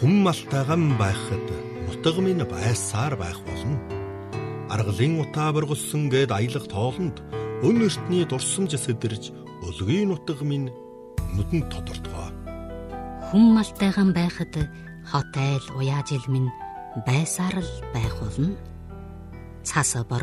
Хүн малтайган байхад нутаг минь байсаар байх болно. Аргалын утаа бургалсан гээд аялах тоолонд өн эртний дурсамж сэдэрж өлгийн нутаг минь нүдэнд тодордгоо. Хүн малтайган байхад хот айл уяа жил минь байсаар л байх болно. Цас